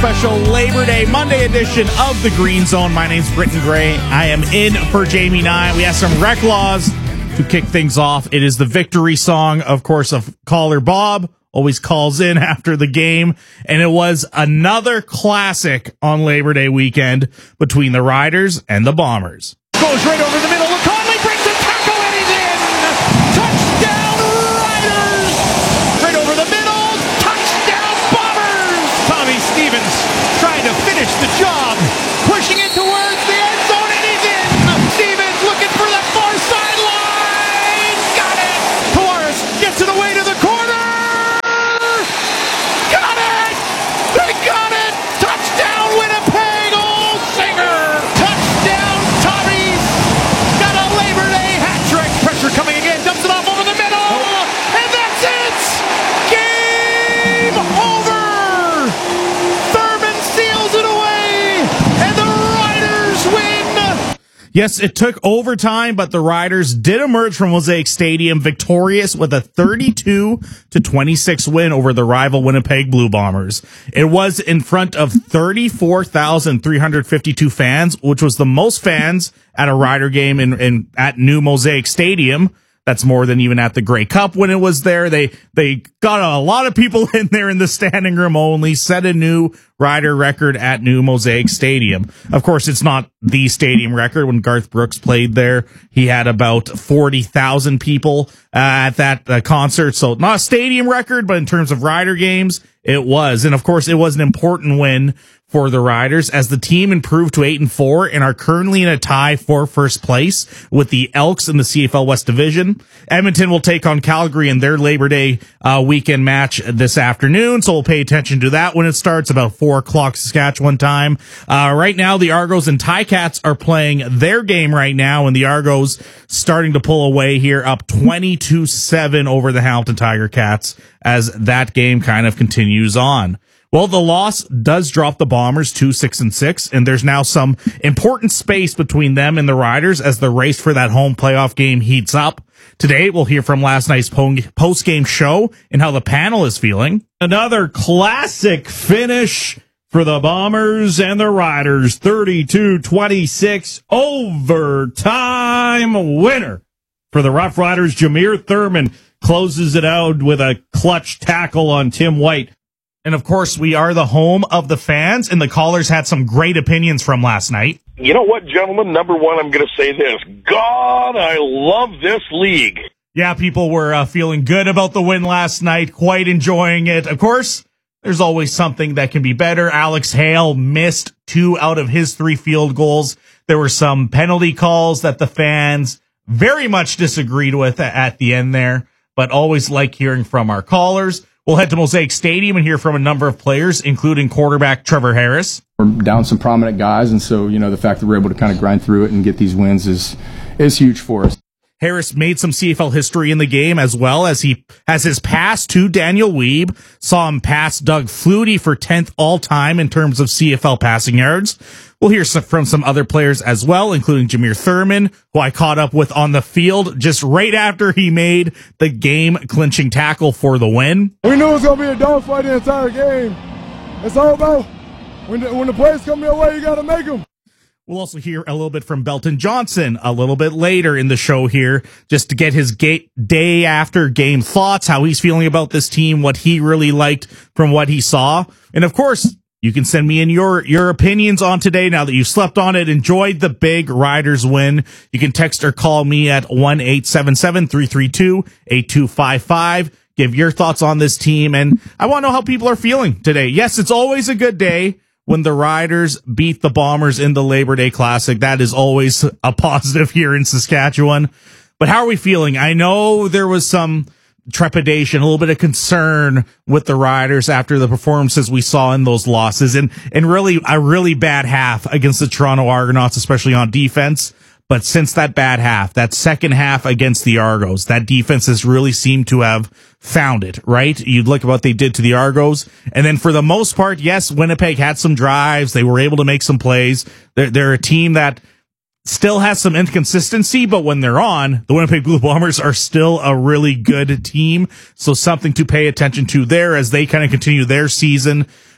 special Labor Day Monday edition of the Green Zone. My name's Britton Gray. I am in for Jamie Nye. We have some rec laws to kick things off. It is the victory song, of course, of caller Bob. Always calls in after the game. And it was another classic on Labor Day weekend between the Riders and the Bombers. Goes right over the middle. Conley brings a tackle and he's in. Touchdown Riders. Right over the middle. Touchdown Bombers. Tommy Stevens trying to finish the job. Pushing it towards the end zone and he's in. Stevens looking for the far sideline. Got it. Tavares gets it away to the corner. Got it. They got it. Touchdown Winnipeg. Old Singer. Touchdown Tommies. Got a Labor Day hat trick. Pressure coming again. Dumps it off over the middle. And that's it. Game over. Thurman seals it away. And the Riders win. Yes, it took overtime, but the Riders did emerge from Mosaic Stadium victorious with a 32-26 win over the rival Winnipeg Blue Bombers. It was in front of 34,352 fans, which was the most fans at a Rider game at New Mosaic Stadium. That's more than even at the Grey Cup when it was there. They got a lot of people in there in the standing room only, set a new Rider record at New Mosaic Stadium. Of course, it's not the stadium record. When Garth Brooks played there, he had about 40,000 people at that concert. So not a stadium record, but in terms of Rider games, it was. And of course, it was an important win for the Riders as the team improved to 8-4 and are currently in a tie for first place with the Elks in the CFL West Division. Edmonton will take on Calgary in their Labor Day weekend match this afternoon, so we'll pay attention to that when it starts about 4 o'clock Saskatchewan time. Right now, the Argos and Ticats are playing their game right now, and the Argos starting to pull away here, up 20-7 over the Hamilton Tiger Cats as that game kind of continues on. Well, the loss does drop the Bombers to 6-6, and there's now some important space between them and the Riders as the race for that home playoff game heats up. Today, we'll hear from last night's post-game show and how the panel is feeling. Another classic finish for the Bombers and the Riders. 32-26 overtime winner for the Rough Riders. Jameer Thurman closes it out with a clutch tackle on Tim White. And of course, we are the home of the fans, and the callers had some great opinions from last night. You know what, gentlemen? Number one, I'm going to say this. God, I love this league. Yeah, people were feeling good about the win last night, quite enjoying it. Of course, there's always something that can be better. Alex Hale missed 2 out of his 3 field goals. There were some penalty calls that the fans very much disagreed with at the end there, but always like hearing from our callers. We'll head to Mosaic Stadium and hear from a number of players, including quarterback Trevor Harris. We're down some prominent guys, and so, the fact that we're able to kind of grind through it and get these wins is huge for us. Harris made some CFL history in the game, as well as he has his pass to Daniel Weeb, saw him pass Doug Flutie for 10th all-time in terms of CFL passing yards. We'll hear from some other players as well, including Jameer Thurman, who I caught up with on the field just right after he made the game-clinching tackle for the win. We knew it was going to be a dogfight the entire game. It's all about when the plays come your way, you got to make them. We'll also hear a little bit from Belton Johnson a little bit later in the show here, just to get his day after game thoughts, how he's feeling about this team, what he really liked from what he saw. And of course, you can send me in your opinions on today now that you've slept on it, enjoyed the big Riders win. You can text or call me at 1-877-332-8255. Give your thoughts on this team, and I want to know how people are feeling today. Yes, it's always a good day when the Riders beat the Bombers in the Labor Day Classic. That is always a positive here in Saskatchewan. But how are we feeling? I know there was some trepidation, a little bit of concern with the Riders after the performances we saw in those losses, and really a really bad half against the Toronto Argonauts, especially on defense. But since that bad half, that second half against the Argos, that defense has really seemed to have found it, right? You look at what they did to the Argos. And then for the most part, yes, Winnipeg had some drives. They were able to make some plays. They're a team that still has some inconsistency, but when they're on, the Winnipeg Blue Bombers are still a really good team. So something to pay attention to there as they kind of continue their season.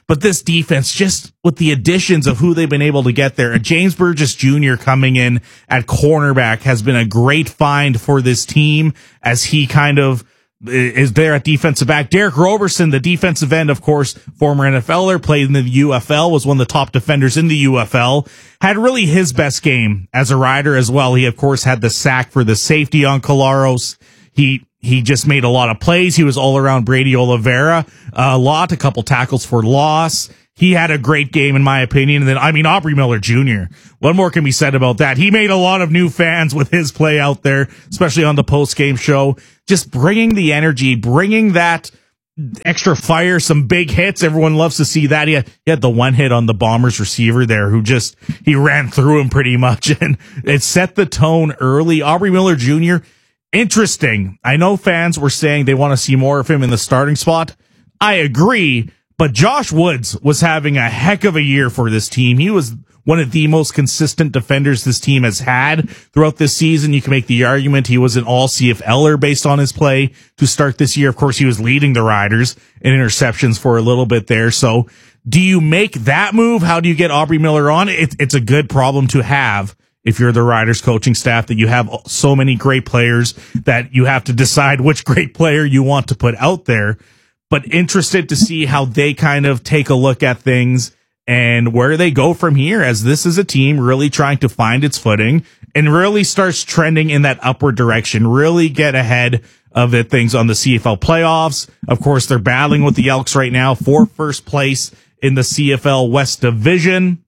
But this defense, just with the additions of who they've been able to get there, James Burgess Jr. coming in at cornerback has been a great find for this team as he kind of is there at defensive back. Derek Roberson, the defensive end, of course, former NFLer, played in the UFL, was one of the top defenders in the UFL, had really his best game as a rider as well. He, of course, had the sack for the safety on Collaros. He just made a lot of plays. He was all around Brady Oliveira a couple tackles for loss. He had a great game, in my opinion. And then, Aubrey Miller Jr. What more can be said about that? He made a lot of new fans with his play out there, especially on the post-game show. Just bringing the energy, bringing that extra fire, some big hits. Everyone loves to see that. He had the one hit on the Bombers receiver there he ran through him pretty much, and it set the tone early. Aubrey Miller Jr., interesting. I know fans were saying they want to see more of him in the starting spot. I agree. But Josh Woods was having a heck of a year for this team. He was one of the most consistent defenders this team has had throughout this season. You can make the argument he was an all-CFLer based on his play to start this year. Of course, he was leading the Riders in interceptions for a little bit there. So do you make that move? How do you get Aubrey Miller on? It's a good problem to have if you're the Riders coaching staff, that you have so many great players that you have to decide which great player you want to put out there. But interested to see how they kind of take a look at things and where they go from here, as this is a team really trying to find its footing and really starts trending in that upward direction, really get ahead of the things on the CFL playoffs. Of course, they're battling with the Elks right now for first place in the CFL West Division.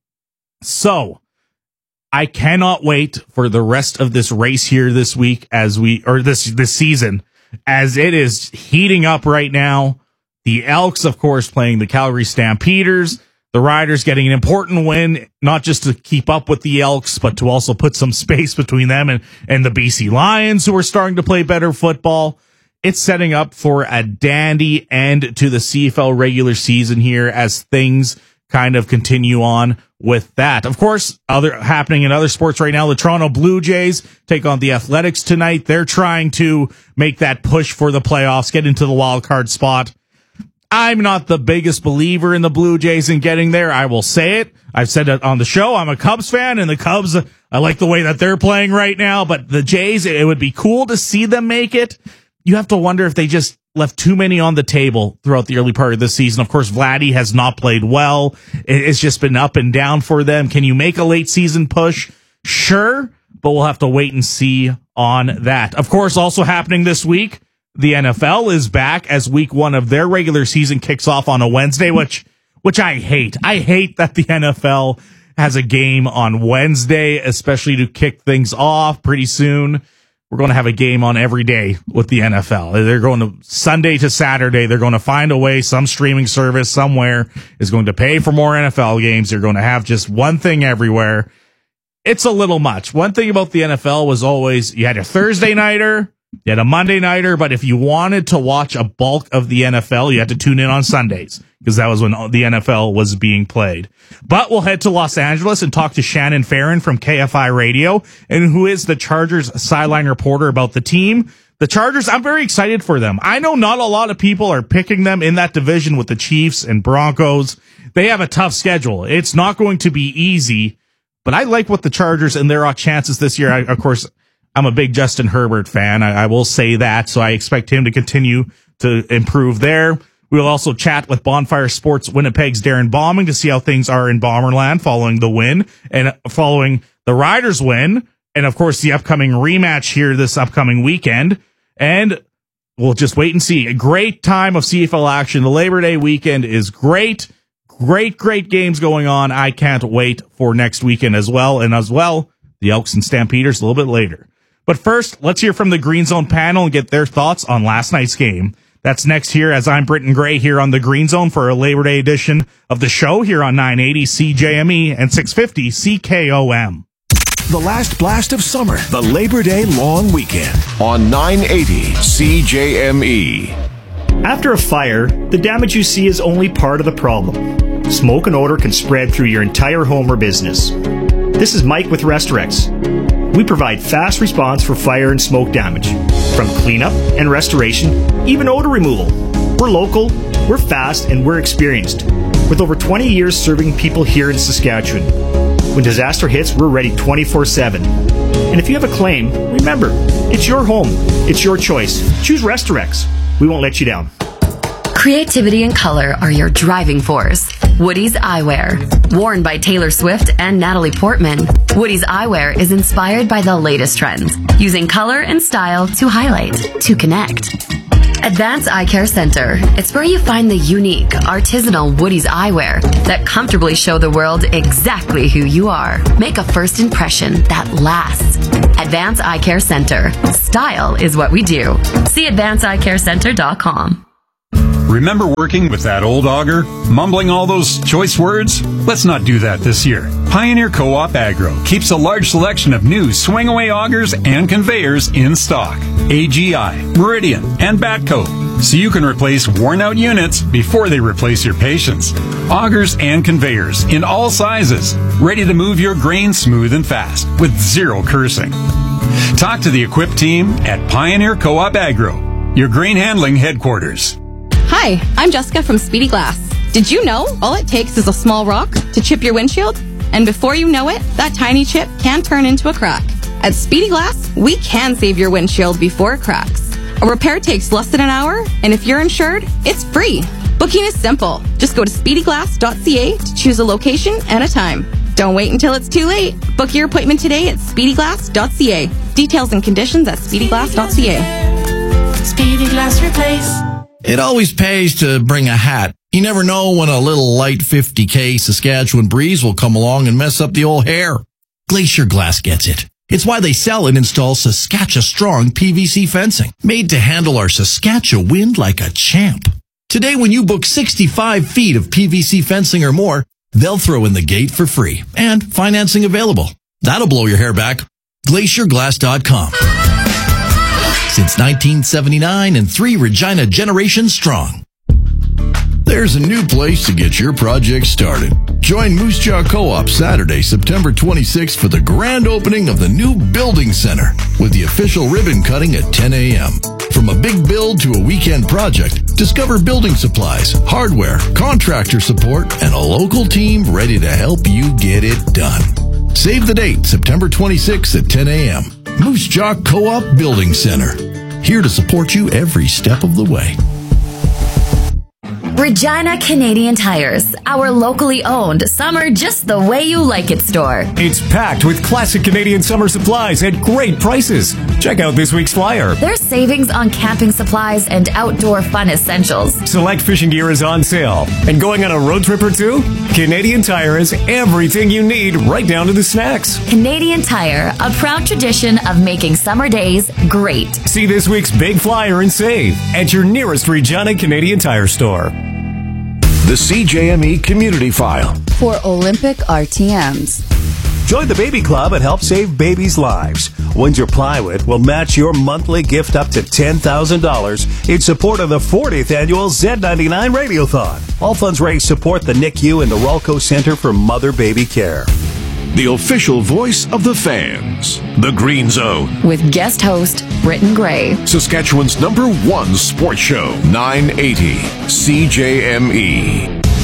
So I cannot wait for the rest of this race here this week this season, as it is heating up right now. The Elks, of course, playing the Calgary Stampeders. The Riders getting an important win, not just to keep up with the Elks, but to also put some space between them and the BC Lions, who are starting to play better football. It's setting up for a dandy end to the CFL regular season here as things kind of continue on with that. Of course, happening in other sports right now, the Toronto Blue Jays take on the Athletics tonight. They're trying to make that push for the playoffs, get into the wild card spot. I'm not the biggest believer in the Blue Jays in getting there. I will say it. I've said it on the show. I'm a Cubs fan, and the Cubs, I like the way that they're playing right now. But the Jays, it would be cool to see them make it. You have to wonder if they just left too many on the table throughout the early part of the season. Of course, Vladdy has not played well. It's just been up and down for them. Can you make a late season push? Sure, but we'll have to wait and see on that. Of course, also happening this week, the NFL is back as week one of their regular season kicks off on a Wednesday, which I hate. I hate that the NFL has a game on Wednesday, especially to kick things off pretty soon. We're going to have a game on every day with the NFL. They're going to Sunday to Saturday. They're going to find a way. Some streaming service somewhere is going to pay for more NFL games. They're going to have just one thing everywhere. It's a little much. One thing about the NFL was always you had a Thursday nighter, you had a Monday nighter, but if you wanted to watch a bulk of the NFL, you had to tune in on Sundays because that was when the NFL was being played. But we'll head to Los Angeles and talk to Shannon Farron from KFI Radio, and who is the Chargers sideline reporter about the team. The Chargers, I'm very excited for them. I know not a lot of people are picking them in that division with the Chiefs and Broncos. They have a tough schedule. It's not going to be easy, but I like what the Chargers and their chances this year. Of course, I'm a big Justin Herbert fan. I will say that. So I expect him to continue to improve there. We'll also chat with Bonfire Sports Winnipeg's Darren Bauming to see how things are in Bomberland following the win and following the Riders win. And of course, the upcoming rematch here this upcoming weekend. And we'll just wait and see. A great time of CFL action. The Labor Day weekend is great. Great games going on. I can't wait for next weekend as well. And as well, the Elks and Stampeders a little bit later. But first, let's hear from the Green Zone panel and get their thoughts on last night's game. That's next here as I'm Britton Gray here on the Green Zone for a Labor Day edition of the show here on 980 CJME and 650 CKOM. The last blast of summer, the Labor Day long weekend on 980 CJME. After a fire, the damage you see is only part of the problem. Smoke and odor can spread through your entire home or business. This is Mike with Restorex. We provide fast response for fire and smoke damage, from cleanup and restoration, even odor removal. We're local, we're fast, and we're experienced. With over 20 years serving people here in Saskatchewan. When disaster hits, we're ready 24/7. And if you have a claim, remember, it's your home. It's your choice. Choose Restorex. We won't let you down. Creativity and color are your driving force. Woody's Eyewear. Worn by Taylor Swift and Natalie Portman, Woody's Eyewear is inspired by the latest trends, using color and style to highlight, to connect. Advanced Eye Care Center. It's where you find the unique, artisanal Woody's eyewear that comfortably show the world exactly who you are. Make a first impression that lasts. Advanced Eye Care Center. Style is what we do. See advancedeyecarecenter.com. Remember working with that old auger? Mumbling all those choice words? Let's not do that this year. Pioneer Co-op Agro keeps a large selection of new swing-away augers and conveyors in stock. AGI, Meridian, and Batco. So you can replace worn-out units before they replace your patience. Augers and conveyors in all sizes, ready to move your grain smooth and fast with zero cursing. Talk to the equipped team at Pioneer Co-op Agro, your grain handling headquarters. Hi, I'm Jessica from Speedy Glass. Did you know all it takes is a small rock to chip your windshield? And before you know it, that tiny chip can turn into a crack. At Speedy Glass, we can save your windshield before it cracks. A repair takes less than an hour, and if you're insured, it's free. Booking is simple. Just go to speedyglass.ca to choose a location and a time. Don't wait until it's too late. Book your appointment today at speedyglass.ca. Details and conditions at speedyglass.ca. Speedy Glass Replace. It always pays to bring a hat. You never know when a little light 50K Saskatchewan breeze will come along and mess up the old hair. Glacier Glass gets it. It's why they sell and install Saskatchewan-strong PVC fencing, made to handle our Saskatchewan wind like a champ. Today, when you book 65 feet of PVC fencing or more, they'll throw in the gate for free, and financing available. That'll blow your hair back. GlacierGlass.com. Since 1979 and 3 Regina generations strong. There's a new place to get your project started. Join Moose Jaw Co-op Saturday, September 26th for the grand opening of the new Building Center with the official ribbon cutting at 10 a.m. From a big build to a weekend project, discover building supplies, hardware, contractor support, and a local team ready to help you get it done. Save the date, September 26th at 10 a.m. Moose Jaw Co-op Building Center. Here to support you every step of the way. Regina Canadian Tires, our locally owned summer just the way you like it store. It's packed with classic Canadian summer supplies at great prices. Check out this week's flyer. There's savings on camping supplies and outdoor fun essentials. Select fishing gear is on sale. And going on a road trip or two? Canadian Tire has everything you need, right down to the snacks. Canadian Tire, a proud tradition of making summer days great. See this week's big flyer and save at your nearest Regina Canadian Tire store. The CJME Community File. For Olympic RTMs. Join the Baby Club and help save babies' lives. Windsor Plywood will match your monthly gift up to $10,000 in support of the 40th annual Z99 Radiothon. All funds raised support the NICU and the Rolco Center for Mother-Baby Care. The official voice of the fans. The Green Zone. With guest host, Britton Gray. Saskatchewan's #1 sports show, 980 CJME.